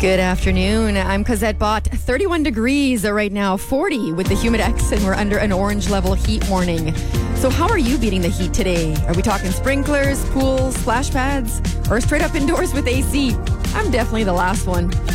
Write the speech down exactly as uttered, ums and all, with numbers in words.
Good afternoon. I'm Cosette Bott. thirty-one degrees right now, forty with the Humidex, and we're under an orange level heat warning. So how are you beating the heat today? Are we talking sprinklers, pools, splash pads, or straight up indoors with A C? I'm definitely the last one.